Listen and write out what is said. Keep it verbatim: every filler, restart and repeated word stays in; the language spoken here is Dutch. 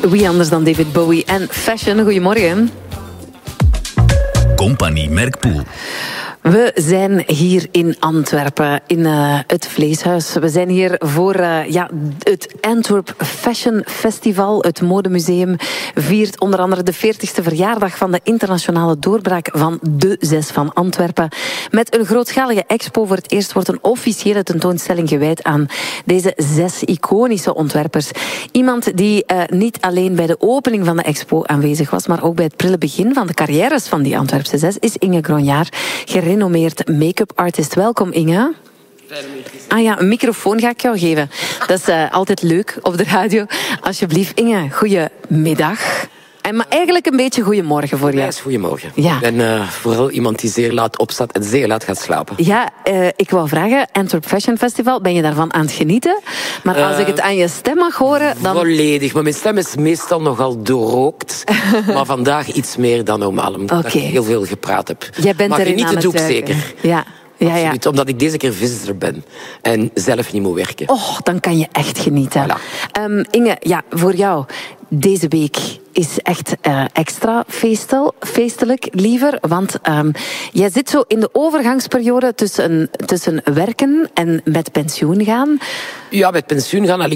Wie anders dan David Bowie en fashion. Goedemorgen. Compagnie Merkpoel. We zijn hier in Antwerpen, in uh, het Vleeshuis. We zijn hier voor uh, ja, het Antwerp Fashion Festival. Het modemuseum viert onder andere de veertigste verjaardag van de internationale doorbraak van de Zes van Antwerpen. Met een grootschalige expo. Voor het eerst wordt een officiële tentoonstelling gewijd aan deze zes iconische ontwerpers. Iemand die uh, niet alleen bij de opening van de expo aanwezig was, maar ook bij het prille begin van de carrières van die Antwerpse zes, is Inge Gronjaar, gerenommeerd make-up artist. Welkom, Inge. Ah ja, een microfoon ga ik jou geven. Dat is uh, altijd leuk op de radio. Alsjeblieft, Inge, goedemiddag. En maar eigenlijk een beetje goedemorgen voor jou. Ja, is goedemorgen. Ja. Ik ben uh, vooral iemand die zeer laat opstaat en zeer laat gaat slapen. Ja, uh, ik wou vragen, Antwerp Fashion Festival, ben je daarvan aan het genieten? Maar als uh, ik het aan je stem mag horen, dan... Volledig, maar mijn stem is meestal nogal doorrookt. Maar vandaag iets meer dan normaal, omdat Okay. ik heel veel gepraat heb. Jij bent maar erin genieten aan doe ik het zeker. Ja. Ja, ja. Absoluut, omdat ik deze keer visitor ben en zelf niet moet werken. Oh, dan kan je echt genieten. Voilà. Um, Inge, ja, voor jou, deze week is echt uh, extra feestel, feestelijk, liever. Want um, jij zit zo in de overgangsperiode tussen, tussen werken en met pensioen gaan. Ja, met pensioen gaan.